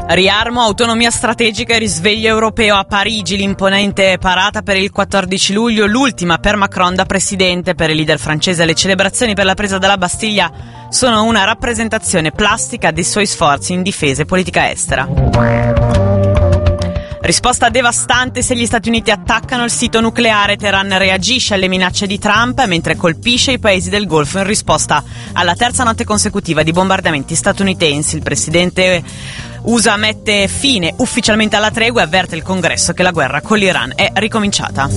Riarmo, autonomia strategica e risveglio europeo a Parigi, l'imponente parata per il 14 luglio, l'ultima per Macron da presidente. Per il leader francese le celebrazioni per la presa della Bastiglia sono una rappresentazione plastica dei suoi sforzi in difesa e politica estera. Risposta devastante se gli Stati Uniti attaccano il sito nucleare. Teheran reagisce alle minacce di Trump mentre colpisce i paesi del Golfo in risposta alla terza notte consecutiva di bombardamenti statunitensi. Il presidente USA mette fine ufficialmente alla tregua e avverte il Congresso che la guerra con l'Iran è ricominciata.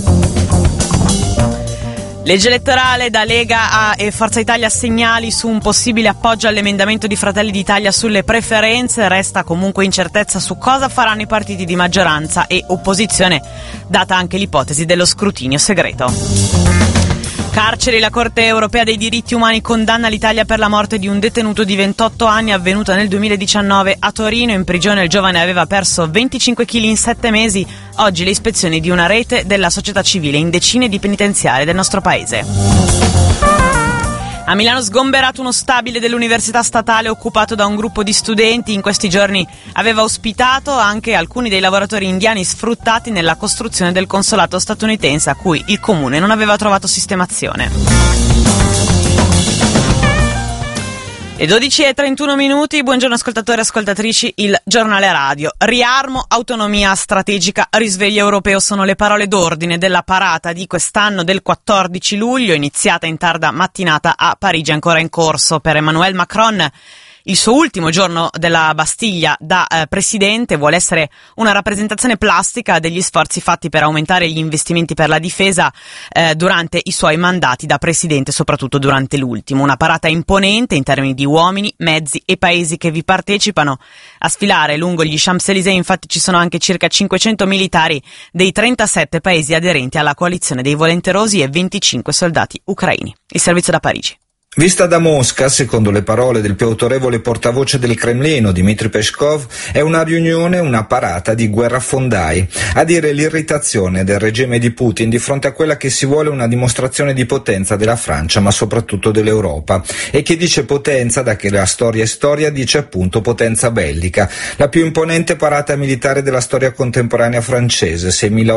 Legge elettorale, da Lega e Forza Italia segnali su un possibile appoggio all'emendamento di Fratelli d'Italia sulle preferenze. Resta comunque incertezza su cosa faranno i partiti di maggioranza e opposizione, data anche l'ipotesi dello scrutinio segreto. Carceri, la Corte Europea dei Diritti Umani condanna l'Italia per la morte di un detenuto di 28 anni avvenuta nel 2019 a Torino. In prigione il giovane aveva perso 25 kg in 7 mesi. Oggi le ispezioni di una rete della società civile in decine di penitenziari del nostro paese. A Milano sgomberato uno stabile dell'università statale occupato da un gruppo di studenti. In questi giorni aveva ospitato anche alcuni dei lavoratori indiani sfruttati nella costruzione del consolato statunitense a cui il comune non aveva trovato sistemazione. Le 12:31, buongiorno ascoltatori e ascoltatrici, il giornale radio. Riarmo, autonomia strategica, risveglio europeo sono le parole d'ordine della parata di quest'anno del 14 luglio, iniziata in tarda mattinata a Parigi, ancora in corso. Per Emmanuel Macron il suo ultimo giorno della Bastiglia da presidente vuole essere una rappresentazione plastica degli sforzi fatti per aumentare gli investimenti per la difesa durante i suoi mandati da presidente, soprattutto durante l'ultimo. Una parata imponente in termini di uomini, mezzi e paesi che vi partecipano. A sfilare lungo gli Champs-Élysées infatti ci sono anche circa 500 militari dei 37 paesi aderenti alla coalizione dei volenterosi e 25 soldati ucraini. Il servizio da Parigi. Vista da Mosca, secondo le parole del più autorevole portavoce del Cremlino, Dmitry Peskov, è una riunione, una parata di guerrafondai, a dire l'irritazione del regime di Putin di fronte a quella che si vuole una dimostrazione di potenza della Francia, ma soprattutto dell'Europa. E chi dice potenza, da che la storia è storia, dice appunto potenza bellica. La più imponente parata militare della storia contemporanea francese,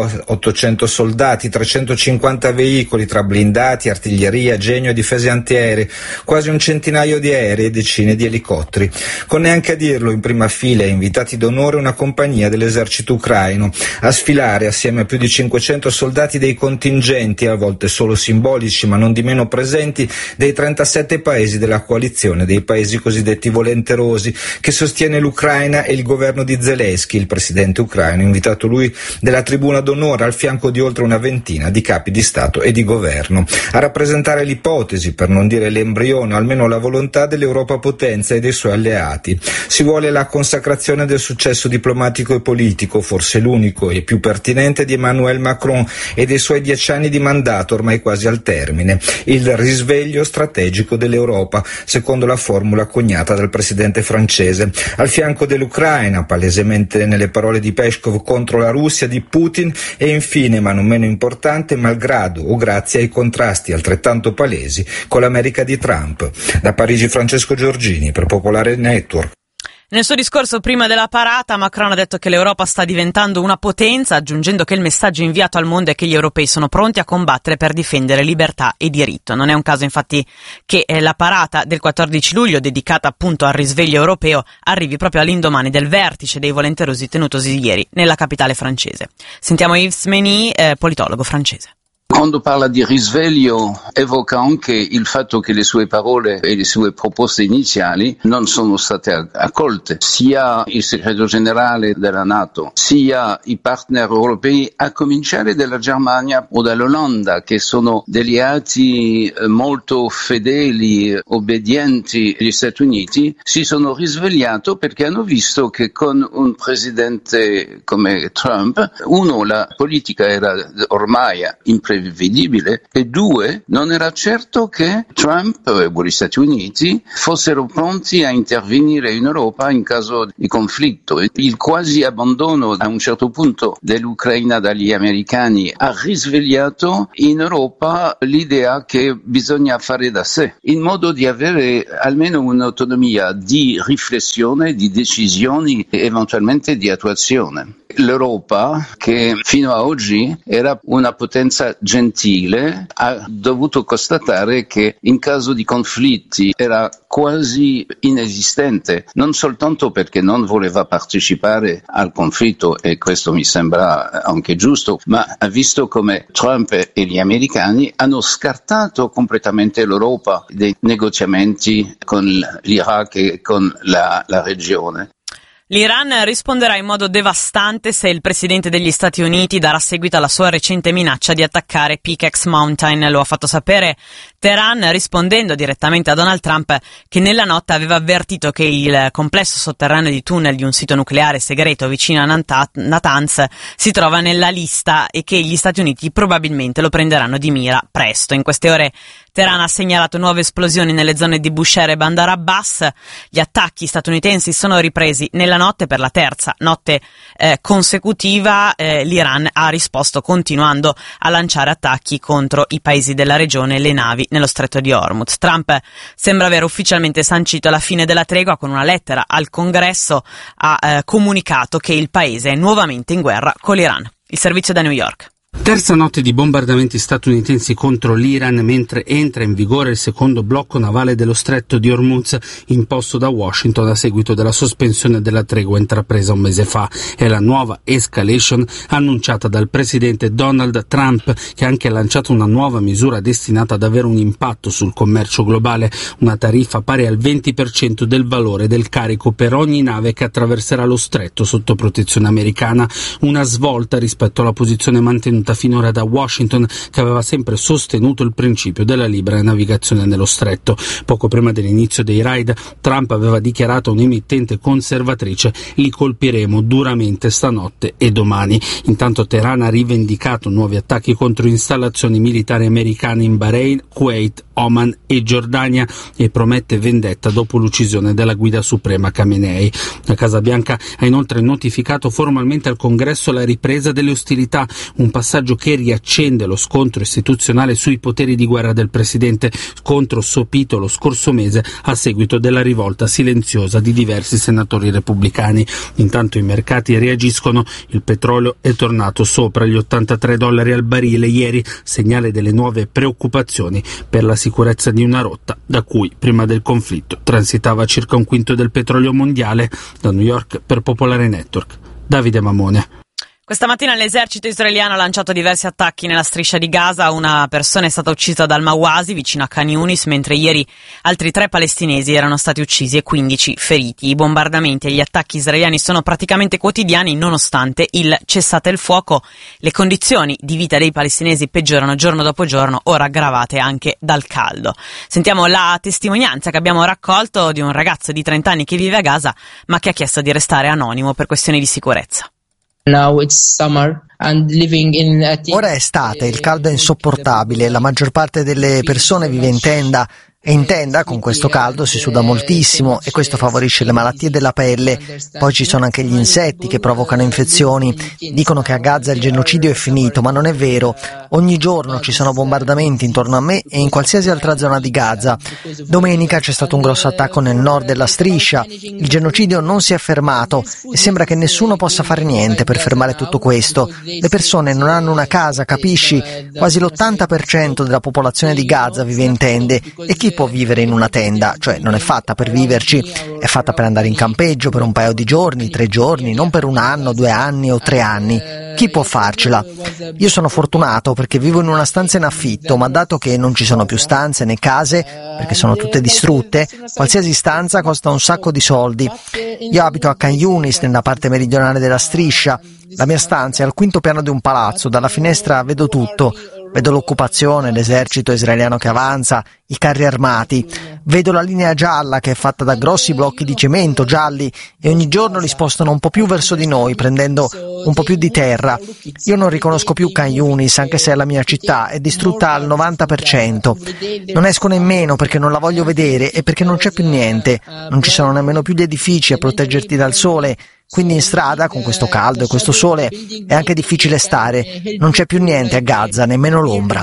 6.800 soldati, 350 veicoli tra blindati, artiglieria, genio e difese antiaeree, quasi un centinaio di aerei e decine di elicotteri, con neanche a dirlo in prima fila e invitati d'onore una compagnia dell'esercito ucraino, a sfilare assieme a più di 500 soldati dei contingenti, a volte solo simbolici ma non di meno presenti, dei 37 paesi della coalizione dei paesi cosiddetti volenterosi, che sostiene l'Ucraina e il governo di Zelensky, il presidente ucraino, invitato lui della tribuna d'onore al fianco di oltre una ventina di capi di Stato e di governo, a rappresentare l'ipotesi, per non dire l'embrione, o almeno la volontà dell'Europa potenza e dei suoi alleati. Si vuole la consacrazione del successo diplomatico e politico, forse l'unico e più pertinente, di Emmanuel Macron e dei suoi 10 anni di mandato ormai quasi al termine. Il risveglio strategico dell'Europa, secondo la formula coniata dal presidente francese. Al fianco dell'Ucraina, palesemente nelle parole di Peskov, contro la Russia di Putin e infine, ma non meno importante, malgrado o grazie ai contrasti altrettanto palesi con l'America di Trump. Da Parigi Francesco Giorgini per Popolare Network. Nel suo discorso prima della parata Macron ha detto che l'Europa sta diventando una potenza, aggiungendo che il messaggio inviato al mondo è che gli europei sono pronti a combattere per difendere libertà e diritto. Non è un caso infatti che la parata del 14 luglio, dedicata appunto al risveglio europeo, arrivi proprio all'indomani del vertice dei volenterosi tenutosi ieri nella capitale francese. Sentiamo Yves Meny, politologo francese. Quando parla di risveglio evoca anche il fatto che le sue parole e le sue proposte iniziali non sono state accolte, sia il segretario generale della NATO, sia i partner europei, a cominciare dalla Germania o dall'Olanda, che sono degli alleati molto fedeli, obbedienti agli Stati Uniti, si sono risvegliati perché hanno visto che con un presidente come Trump, la politica era ormai imprevedibile, imprevedibile, e 2, non era certo che Trump o gli Stati Uniti fossero pronti a intervenire in Europa in caso di conflitto. Il quasi abbandono a un certo punto dell'Ucraina dagli americani ha risvegliato in Europa l'idea che bisogna fare da sé, in modo di avere almeno un'autonomia di riflessione, di decisioni e eventualmente di attuazione. L'Europa, che fino a oggi era una potenza gentile, ha dovuto constatare che in caso di conflitti era quasi inesistente, non soltanto perché non voleva partecipare al conflitto, e questo mi sembra anche giusto, ma ha visto come Trump e gli americani hanno scartato completamente l'Europa dei negoziamenti con l'Iraq e con la regione. L'Iran risponderà in modo devastante se il presidente degli Stati Uniti darà seguito alla sua recente minaccia di attaccare Pickex Mountain. Lo ha fatto sapere Teheran rispondendo direttamente a Donald Trump, che nella notte aveva avvertito che il complesso sotterraneo di tunnel di un sito nucleare segreto vicino a Natanz si trova nella lista e che gli Stati Uniti probabilmente lo prenderanno di mira presto. In queste ore Teheran ha segnalato nuove esplosioni nelle zone di Bushehr e Bandar Abbas. Gli attacchi statunitensi sono ripresi nella notte per la terza notte consecutiva. L'Iran ha risposto continuando a lanciare attacchi contro i paesi della regione e le navi nello stretto di Hormuz. Trump sembra aver ufficialmente sancito la fine della tregua. Con una lettera al Congresso ha comunicato che il paese è nuovamente in guerra con l'Iran. Il servizio da New York. Terza notte di bombardamenti statunitensi contro l'Iran mentre entra in vigore il secondo blocco navale dello stretto di Hormuz imposto da Washington a seguito della sospensione della tregua intrapresa un mese fa. È la nuova escalation annunciata dal presidente Donald Trump, che ha anche lanciato una nuova misura destinata ad avere un impatto sul commercio globale, una tariffa pari al 20% del valore del carico per ogni nave che attraverserà lo stretto sotto protezione americana, una svolta rispetto alla posizione mantenuta finora da Washington, che aveva sempre sostenuto il principio della libera navigazione nello stretto. Poco prima dell'inizio dei raid, Trump aveva dichiarato a un'emittente conservatrice: li colpiremo duramente stanotte e domani. Intanto Teheran ha rivendicato nuovi attacchi contro installazioni militari americane in Bahrain, Kuwait, Oman e Giordania e promette vendetta dopo l'uccisione della guida suprema Khamenei. La Casa Bianca ha inoltre notificato formalmente al Congresso la ripresa delle ostilità, un passaggio che riaccende lo scontro istituzionale sui poteri di guerra del presidente, scontro sopito lo scorso mese a seguito della rivolta silenziosa di diversi senatori repubblicani. Intanto i mercati reagiscono, il petrolio è tornato sopra gli $83 al barile ieri, segnale delle nuove preoccupazioni per la sicurezza di una rotta da cui prima del conflitto transitava circa un quinto del petrolio mondiale. Da New York per Popolare Network, Davide Mamone. Questa mattina l'esercito israeliano ha lanciato diversi attacchi nella striscia di Gaza. Una persona è stata uccisa dal Mawasi, vicino a Khan Yunis, mentre ieri altri 3 palestinesi erano stati uccisi e 15 feriti. I bombardamenti e gli attacchi israeliani sono praticamente quotidiani nonostante il cessate il fuoco. Le condizioni di vita dei palestinesi peggiorano giorno dopo giorno, ora aggravate anche dal caldo. Sentiamo la testimonianza che abbiamo raccolto di un ragazzo di 30 anni che vive a Gaza, ma che ha chiesto di restare anonimo per questioni di sicurezza. Ora è estate, il caldo è insopportabile, la maggior parte delle persone vive in tenda. E in tenda, con questo caldo, si suda moltissimo e questo favorisce le malattie della pelle. Poi ci sono anche gli insetti che provocano infezioni. Dicono che a Gaza il genocidio è finito, ma non è vero. Ogni giorno ci sono bombardamenti intorno a me e in qualsiasi altra zona di Gaza. Domenica c'è stato un grosso attacco nel nord della striscia. Il genocidio non si è fermato e sembra che nessuno possa fare niente per fermare tutto questo. Le persone non hanno una casa, capisci? Quasi l'80% della popolazione di Gaza vive in tende. E chi può vivere in una tenda? Cioè, non è fatta per viverci, è fatta per andare in campeggio per un paio di giorni, 3 giorni, non per 1 anno, 2 anni o 3 anni. Chi può farcela? Io sono fortunato perché vivo in una stanza in affitto, ma dato che non ci sono più stanze né case, perché sono tutte distrutte, qualsiasi stanza costa un sacco di soldi. Io abito a Khan Yunis, nella parte meridionale della striscia. La mia stanza è al 5° piano di un palazzo, dalla finestra vedo tutto. Vedo l'occupazione, l'esercito israeliano che avanza, i carri armati. Vedo la linea gialla che è fatta da grossi blocchi di cemento gialli e ogni giorno li spostano un po' più verso di noi, prendendo un po' più di terra. Io non riconosco più Khan Yunis, anche se è la mia città, è distrutta al 90%. Non esco nemmeno perché non la voglio vedere e perché non c'è più niente. Non ci sono nemmeno più gli edifici a proteggerti dal sole. Quindi in strada, con questo caldo e questo sole, è anche difficile stare. Non c'è più niente a Gaza, nemmeno l'ombra.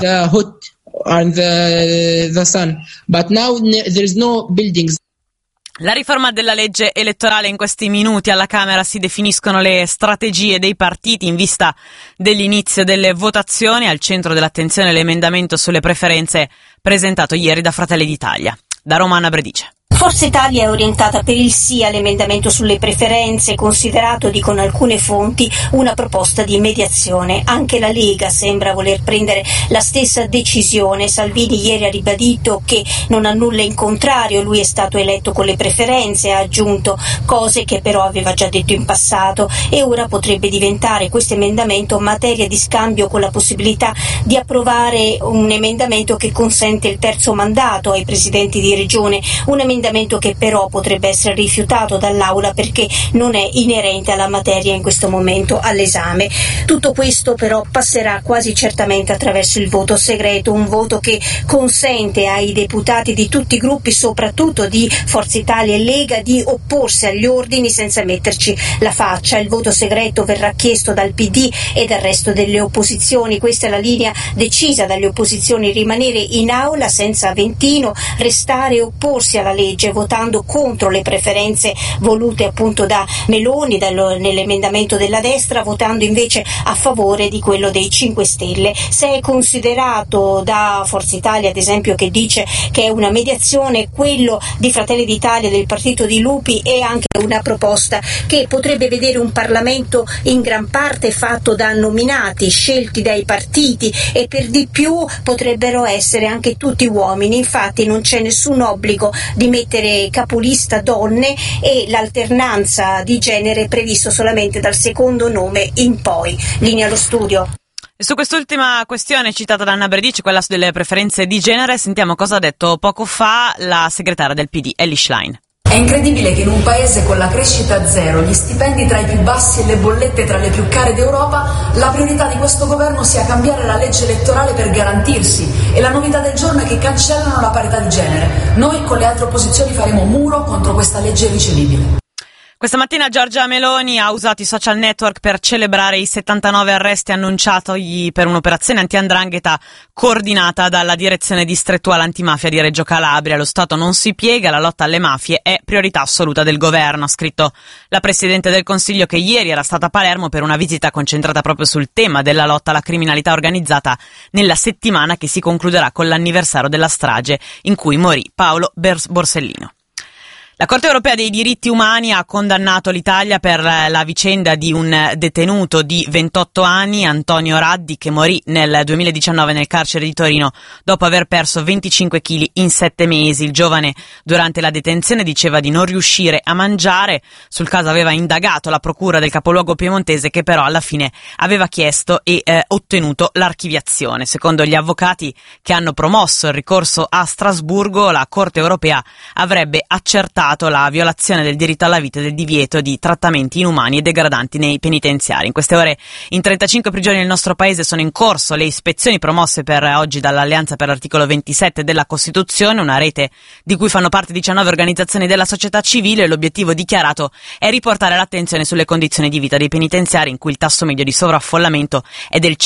La riforma della legge elettorale: in questi minuti alla Camera si definiscono le strategie dei partiti in vista dell'inizio delle votazioni. Al centro dell'attenzione l'emendamento sulle preferenze presentato ieri da Fratelli d'Italia. Da Roma, Anna Bredice. Forza Italia è orientata per il sì all'emendamento sulle preferenze, considerato, dicono alcune fonti, una proposta di mediazione. Anche la Lega sembra voler prendere la stessa decisione. Salvini ieri ha ribadito che non ha nulla in contrario, lui è stato eletto con le preferenze, ha aggiunto, cose che però aveva già detto in passato, e ora potrebbe diventare questo emendamento materia di scambio con la possibilità di approvare un emendamento che consente il terzo mandato ai presidenti di regione, un emendamento che però potrebbe essere rifiutato dall'Aula perché non è inerente alla materia in questo momento all'esame. Tutto questo però passerà quasi certamente attraverso il voto segreto, un voto che consente ai deputati di tutti i gruppi, soprattutto di Forza Italia e Lega, di opporsi agli ordini senza metterci la faccia. Il voto segreto verrà chiesto dal PD e dal resto delle opposizioni. Questa è la linea decisa dalle opposizioni: rimanere in Aula senza Aventino, restare e opporsi alla legge, votando contro le preferenze volute appunto da Meloni nell'emendamento della destra, votando invece a favore di quello dei 5 Stelle. Se è considerato da Forza Italia, ad esempio, che dice che è una mediazione, quello di Fratelli d'Italia, del partito di Lupi, è anche una proposta che potrebbe vedere un Parlamento in gran parte fatto da nominati scelti dai partiti, e per di più potrebbero essere anche tutti uomini. Infatti non c'è nessun obbligo di mettere capolista donne e l'alternanza di genere è previsto solamente dal secondo nome in poi. Linea allo studio. E su quest'ultima questione citata da Anna Bredice, quella delle preferenze di genere, sentiamo cosa ha detto poco fa la segretaria del PD, Elly Schlein. È incredibile che in un paese con la crescita zero, gli stipendi tra i più bassi e le bollette tra le più care d'Europa, la priorità di questo governo sia cambiare la legge elettorale per garantirsi, e la novità del giorno è che cancellano la parità di genere. Noi con le altre opposizioni faremo muro contro questa legge irricevibile. Questa mattina Giorgia Meloni ha usato i social network per celebrare i 79 arresti annunciati per un'operazione anti-'ndrangheta coordinata dalla direzione distrettuale antimafia di Reggio Calabria. Lo Stato non si piega, la lotta alle mafie è priorità assoluta del governo, ha scritto la Presidente del Consiglio, che ieri era stata a Palermo per una visita concentrata proprio sul tema della lotta alla criminalità organizzata nella settimana che si concluderà con l'anniversario della strage in cui morì Paolo Borsellino. La Corte europea dei diritti umani ha condannato l'Italia per la vicenda di un detenuto di 28 anni, Antonio Raddi, che morì nel 2019 nel carcere di Torino dopo aver perso 25 kg in 7 mesi. Il giovane durante la detenzione diceva di non riuscire a mangiare. Sul caso aveva indagato la procura del capoluogo piemontese, che però alla fine aveva chiesto e ottenuto l'archiviazione. Secondo gli avvocati che hanno promosso il ricorso a Strasburgo, la Corte europea avrebbe accertato la violazione del diritto alla vita e del divieto di trattamenti inumani e degradanti nei penitenziari. In queste ore in 35 prigioni nel nostro paese sono in corso le ispezioni promosse per oggi dall'Alleanza per l'articolo 27 della Costituzione, una rete di cui fanno parte 19 organizzazioni della società civile. L'obiettivo dichiarato è riportare l'attenzione sulle condizioni di vita dei penitenziari, in cui il tasso medio di sovraffollamento è del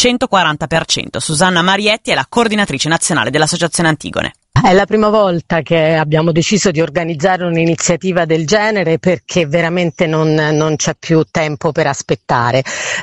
140%. Susanna Marietti è la coordinatrice nazionale dell'Associazione Antigone. È la prima volta che abbiamo deciso di organizzare un'iniziativa del genere, perché veramente non c'è più tempo per aspettare.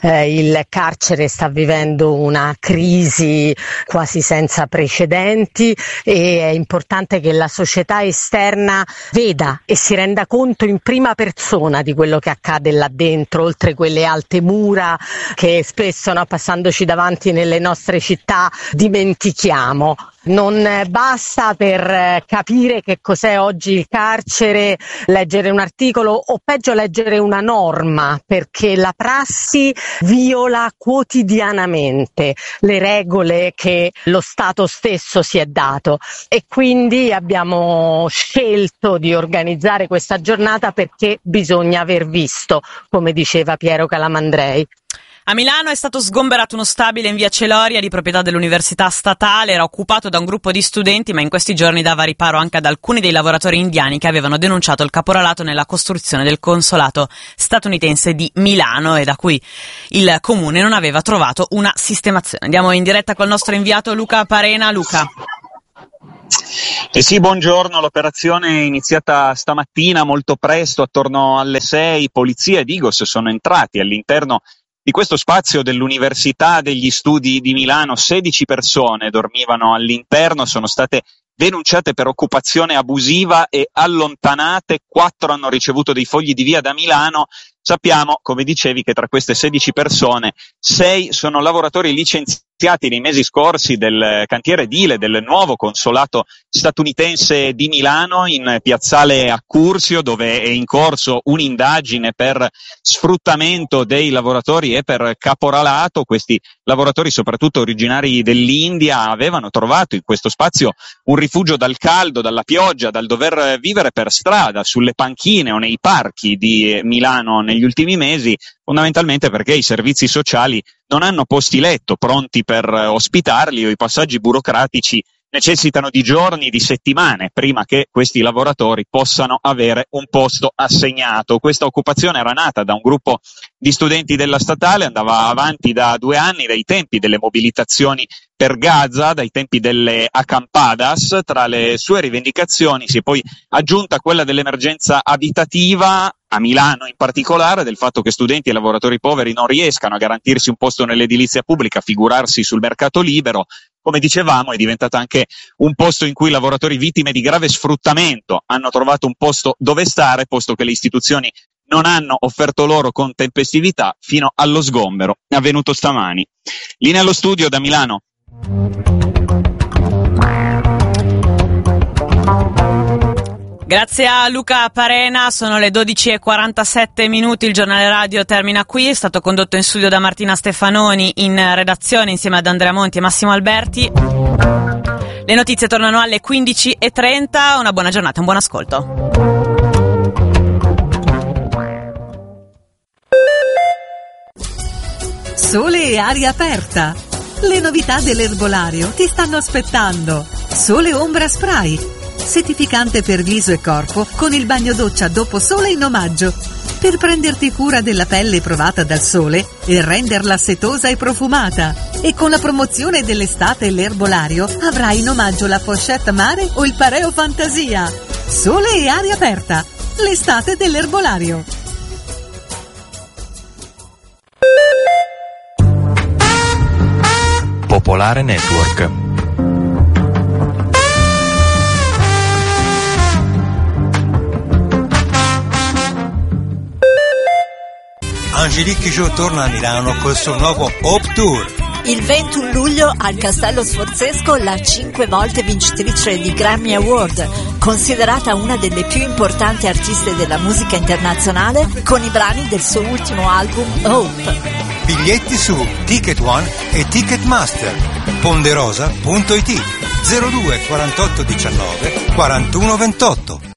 Il carcere sta vivendo una crisi quasi senza precedenti e è importante che la società esterna veda e si renda conto in prima persona di quello che accade là dentro, oltre quelle alte mura che spesso, passandoci davanti nelle nostre città, dimentichiamo. Non basta basta per capire che cos'è oggi il carcere leggere un articolo o peggio leggere una norma, perché la prassi viola quotidianamente le regole che lo Stato stesso si è dato, e quindi abbiamo scelto di organizzare questa giornata perché bisogna aver visto, come diceva Piero Calamandrei. A Milano è stato sgomberato uno stabile in via Celoria di proprietà dell'Università Statale, era occupato da un gruppo di studenti, ma in questi giorni dava riparo anche ad alcuni dei lavoratori indiani che avevano denunciato il caporalato nella costruzione del consolato statunitense di Milano e da cui il comune non aveva trovato una sistemazione. Andiamo in diretta col nostro inviato Luca Parena. Luca. Sì, buongiorno. L'operazione è iniziata stamattina molto presto, attorno alle 6. Polizia e Digos sono entrati all'interno di questo spazio dell'Università degli Studi di Milano. 16 persone dormivano all'interno, sono state denunciate per occupazione abusiva e allontanate. 4 hanno ricevuto dei fogli di via da Milano. Sappiamo, come dicevi, che tra queste 16 persone 6 sono lavoratori licenziati nei mesi scorsi del cantiere edile del nuovo consolato statunitense di Milano in piazzale Accursio, dove è in corso un'indagine per sfruttamento dei lavoratori e per caporalato. Questi lavoratori, soprattutto originari dell'India, avevano trovato in questo spazio un rifugio dal caldo, dalla pioggia, dal dover vivere per strada, sulle panchine o nei parchi di Milano negli ultimi mesi, fondamentalmente perché i servizi sociali non hanno posti letto pronti per ospitarli o i passaggi burocratici necessitano di giorni, di settimane prima che questi lavoratori possano avere un posto assegnato. Questa occupazione era nata da un gruppo di studenti della statale, andava avanti da 2 anni, dai tempi delle mobilitazioni per Gaza, dai tempi delle acampadas. Tra le sue rivendicazioni si è poi aggiunta quella dell'emergenza abitativa, a Milano in particolare, del fatto che studenti e lavoratori poveri non riescano a garantirsi un posto nell'edilizia pubblica, figurarsi sul mercato libero. Come dicevamo, è diventata anche un posto in cui i lavoratori vittime di grave sfruttamento hanno trovato un posto dove stare, posto che le istituzioni non hanno offerto loro con tempestività fino allo sgombero avvenuto stamani. Linea allo studio da Milano. Grazie a Luca Parena, sono le 12:47, il giornale radio termina qui, è stato condotto in studio da Martina Stefanoni, in redazione insieme ad Andrea Monti e Massimo Alberti. Le notizie tornano alle 15:30, una buona giornata, un buon ascolto. Sole e aria aperta. Le novità dell'erbolario ti stanno aspettando. Sole Ombra Spray, settificante per viso e corpo con il bagno doccia dopo sole in omaggio, per prenderti cura della pelle provata dal sole e renderla setosa e profumata. E con la promozione dell'estate l'erbolario avrai in omaggio la pochette mare o il pareo fantasia. Sole e aria aperta, l'estate dell'erbolario. Popolare Network. Angelique Kidjo torna a Milano col suo nuovo Hope Tour. Il 21 luglio al Castello Sforzesco la 5 volte vincitrice di Grammy Award, considerata una delle più importanti artiste della musica internazionale, con i brani del suo ultimo album Hope. Biglietti su Ticket One e Ticketmaster. Ponderosa.it 02 48 19 41 28.